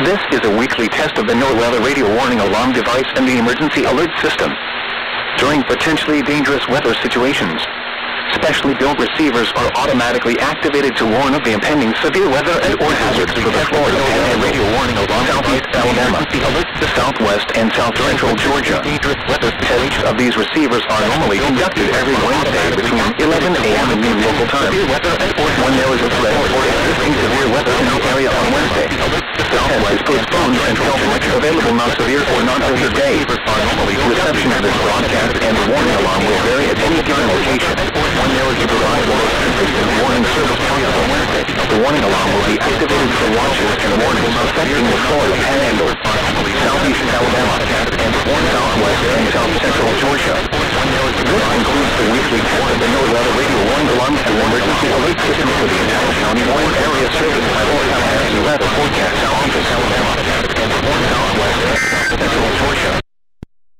This is a weekly test of the NOAA weather radio warning alarm device and the emergency alert system. During potentially dangerous weather situations, specially built receivers are automatically activated to warn of the impending severe weather and or hazards for the Florida and radio warning alarm Southeast Alabama, the Southwest and South Central Georgia. Tests of these receivers are normally conducted every Wednesday between 11 a.m. and noon local time. When there is a threat for existing severe weather in the area on Wednesday, the test is postponed until the next available non-severe or non-hazard day. Reception of this broadcast and the warning alarm will vary at any given location. When there is a reliable or consistent warning service possible, the warning alarm will be activated for watches and warnings affecting the Florida Panhandle, Southeast Alabama, and Southwest and South Central Georgia. This includes the weekly test of the NOAA weather radio warning alarm and emergency alert system for the entire county warning area service by all